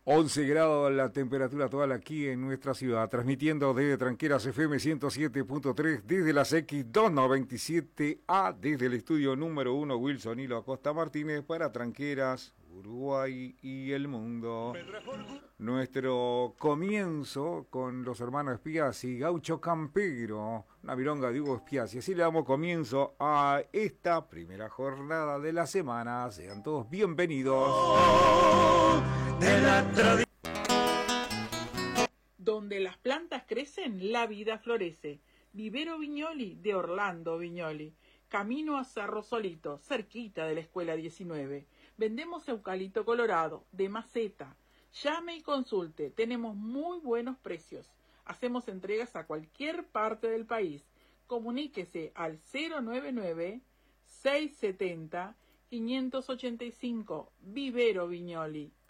11 grados la temperatura total aquí en nuestra ciudad, transmitiendo desde Tranqueras FM 107.3, desde las X297A, desde el estudio número 1 Wilson Hilo Acosta Martínez para Tranqueras, Uruguay y el mundo. Nuestro comienzo con los hermanos Spiazzi, Gaucho Campero, una milonga de Hugo Spiazzi. Así le damos comienzo a esta primera jornada de la semana. Sean todos bienvenidos. Donde las plantas crecen, la vida florece. Vivero Viñoli de Orlando Viñoli. Camino a Cerro Solito, cerquita de la Escuela 19. Vendemos eucalipto colorado, de maceta. Llame y consulte, tenemos muy buenos precios. Hacemos entregas a cualquier parte del país. Comuníquese al 099-670-585. Vivero Viñoli.